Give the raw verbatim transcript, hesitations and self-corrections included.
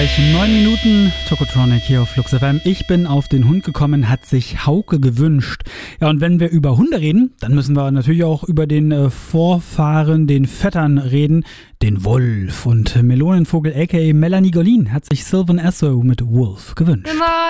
Neun Minuten Tokotronic hier auf Flux F M. Ich bin auf den Hund gekommen, hat sich Hauke gewünscht. Ja, und wenn wir über Hunde reden, dann müssen wir natürlich auch über den äh, Vorfahren, den Vettern reden, den Wolf. Und Melonenvogel aka Melanie Golin hat sich Sylvan Esso mit Wolf gewünscht. Immer